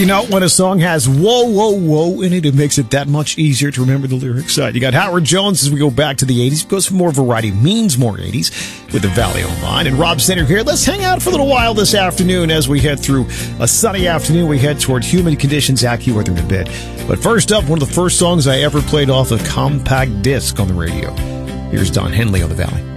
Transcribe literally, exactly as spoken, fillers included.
You know, when a song has whoa, whoa, whoa in it, it makes it that much easier to remember the lyric side. You got Howard Jones as we go back to the eighties. Goes for more variety, means more eighties with the Valley Online. And Rob Center here. Let's hang out for a little while this afternoon as we head through a sunny afternoon. We head toward humid conditions, AccuWeather in a bit. But first up, one of the first songs I ever played off a compact disc on the radio. Here's Don Henley on the Valley.